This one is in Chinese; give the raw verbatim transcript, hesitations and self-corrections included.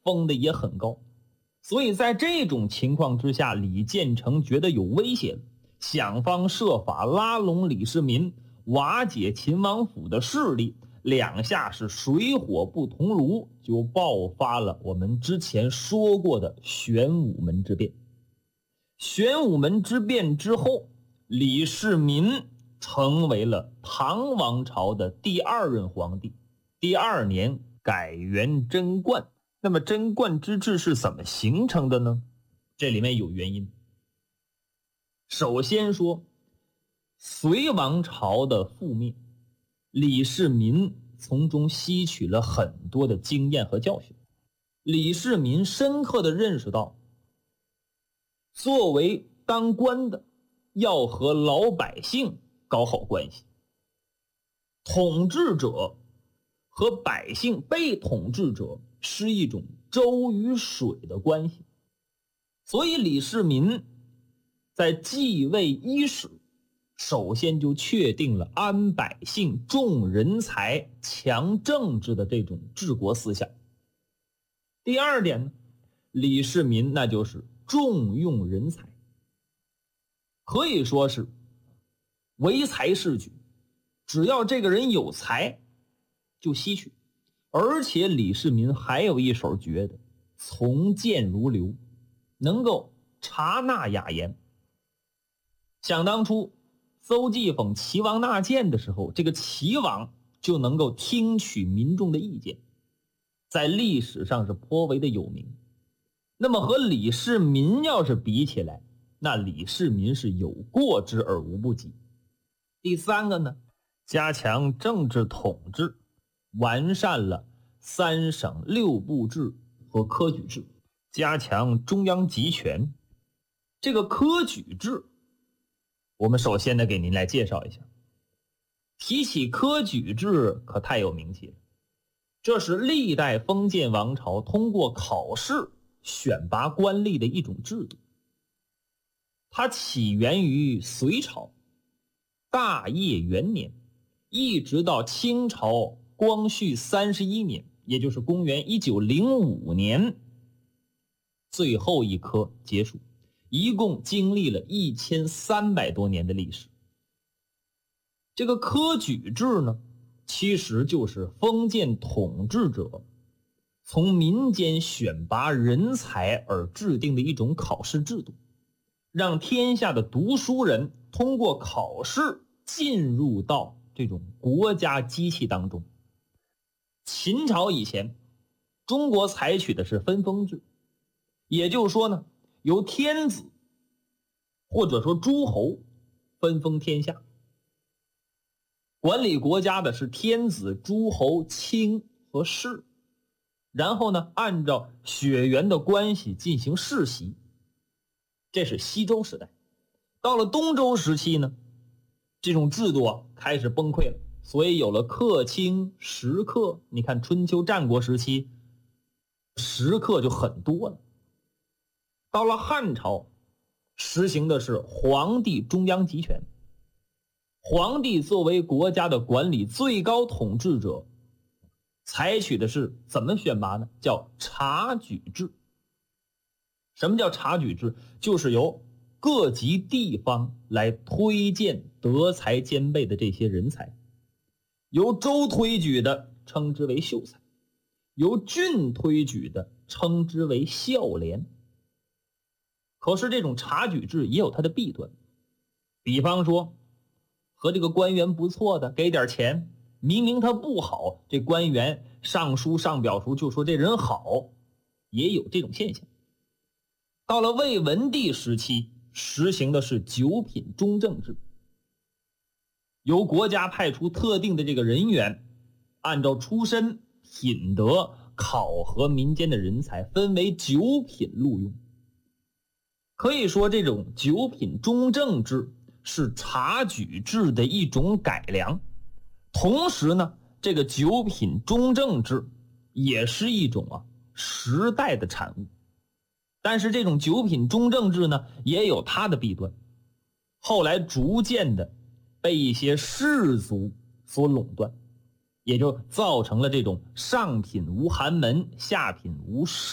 封的也很高。所以在这种情况之下，李建成觉得有威胁了，想方设法拉拢李世民，瓦解秦王府的势力，两下是水火不同炉，就爆发了我们之前说过的玄武门之变。玄武门之变之后，李世民成为了唐王朝的第二任皇帝，第二年改元贞观。那么贞观之治是怎么形成的呢？这里面有原因。首先说隋王朝的覆灭，李世民从中吸取了很多的经验和教训。李世民深刻地认识到，作为当官的要和老百姓搞好关系，统治者和百姓被统治者是一种粥与水的关系。所以李世民在继位伊始，首先就确定了安百姓、重人才、强政治的这种治国思想。第二点呢，李世民那就是重用人才，可以说是唯才是举，只要这个人有才就吸取。而且李世民还有一手绝的，从谏如流，能够察纳雅言。想当初邹忌讽齐王纳谏的时候，这个齐王就能够听取民众的意见，在历史上是颇为的有名。那么和李世民要是比起来，那李世民是有过之而无不及。第三个呢，加强政治统治，完善了三省六部制和科举制，加强中央集权。这个科举制我们首先呢给您来介绍一下。提起科举制可太有名气了，这是历代封建王朝通过考试选拔官吏的一种制度。它起源于隋朝大业元年，一直到清朝光绪三十一年，也就是公元一九零五年，最后一科结束，一共经历了一千三百多年的历史。这个科举制呢，其实就是封建统治者从民间选拔人才而制定的一种考试制度，让天下的读书人通过考试进入到这种国家机器当中。秦朝以前，中国采取的是分封制，也就是说呢，由天子或者说诸侯分封天下，管理国家的是天子、诸侯、卿和士，然后呢，按照血缘的关系进行世袭。这是西周时代。到了东周时期呢，这种制度啊开始崩溃了，所以有了客卿、食客。你看春秋战国时期，食客就很多了。到了汉朝，实行的是皇帝中央集权。皇帝作为国家的管理最高统治者，采取的是怎么选拔呢？叫察举制。什么叫察举制？就是由各级地方来推荐德才兼备的这些人才，由州推举的称之为秀才，由郡推举的称之为孝廉。可是这种察举制也有它的弊端，比方说和这个官员不错的给点钱，明明他不好，这官员上书上表书就说这人好，也有这种现象。到了魏文帝时期，实行的是九品中正制，由国家派出特定的这个人员，按照出身、品德考核民间的人才，分为九品录用。可以说这种九品中正制是察举制的一种改良，同时呢，这个九品中正制也是一种啊时代的产物。但是这种九品中正制呢，也有它的弊端，后来逐渐的被一些士族所垄断，也就造成了这种上品无寒门，下品无士